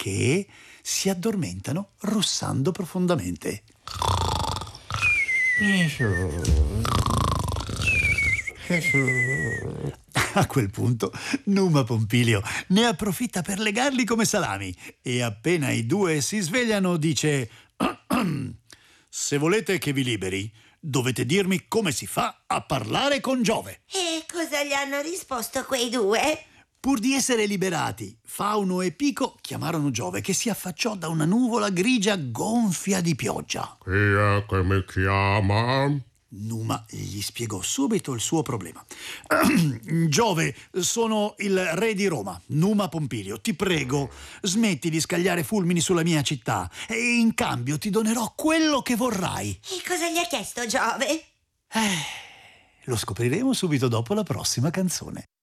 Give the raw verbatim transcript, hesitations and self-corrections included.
che si addormentano russando profondamente. A quel punto Numa Pompilio ne approfitta per legarli come salami e appena i due si svegliano dice: se volete che vi liberi, dovete dirmi come si fa a parlare con Giove. E cosa gli hanno risposto quei due? Pur di essere liberati, Fauno e Pico chiamarono Giove, che si affacciò da una nuvola grigia gonfia di pioggia. Chi è che mi chiama? Numa gli spiegò subito il suo problema. Giove, sono il re di Roma, Numa Pompilio. Ti prego, smetti di scagliare fulmini sulla mia città e in cambio ti donerò quello che vorrai. E cosa gli ha chiesto Giove? Eh, lo scopriremo subito dopo la prossima canzone.